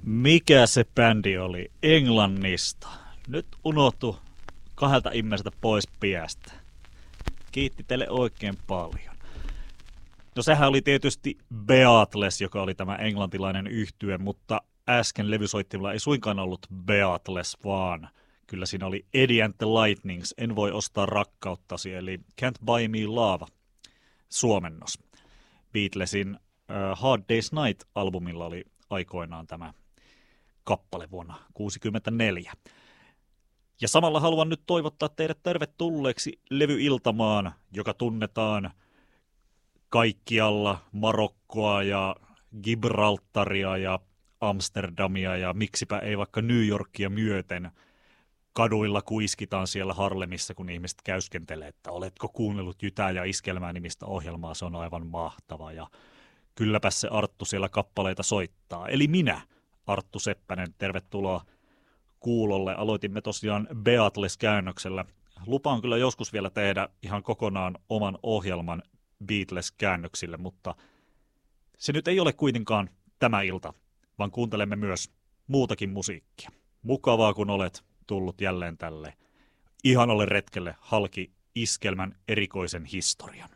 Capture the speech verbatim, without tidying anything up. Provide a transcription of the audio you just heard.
Mikä se bändi oli Englannista? Nyt unohtu kahdelta ihmiseltä pois piestä. Kiitti teille oikein paljon. No sehän oli tietysti Beatles, joka oli tämä englantilainen yhtye, mutta äsken levysoittimella ei suinkaan ollut Beatles, vaan kyllä siinä oli Eddie and the Lightnings, En voi ostaa rakkauttasi, eli Can't Buy Me Love suomennos. Beatlesin uh, Hard Day's Night-albumilla oli aikoinaan tämä kappale vuonna tuhatyhdeksänsataakuusikymmentäneljä. Ja samalla haluan nyt toivottaa teidät tervetulleeksi Levy-iltamaan, joka tunnetaan kaikkialla Marokkoa ja Gibraltaria ja Amsterdamia ja miksipä ei vaikka New Yorkia myöten. Kaduilla kuiskitaan siellä Harlemissa, kun ihmiset käyskentelee, että oletko kuunnellut Jytää ja Iskelmää nimistä ohjelmaa, se on aivan mahtava. Ja kylläpä se Arttu siellä kappaleita soittaa. Eli minä, Arttu Seppänen, tervetuloa kuulolle. Aloitimme tosiaan Beatles-käännöksellä. Lupaan kyllä joskus vielä tehdä ihan kokonaan oman ohjelman Beatles-käännöksille, mutta se nyt ei ole kuitenkaan tämä ilta, vaan kuuntelemme myös muutakin musiikkia. Mukavaa, kun olet tullut jälleen tälle ihanalle retkelle halki iskelmän erikoisen historian.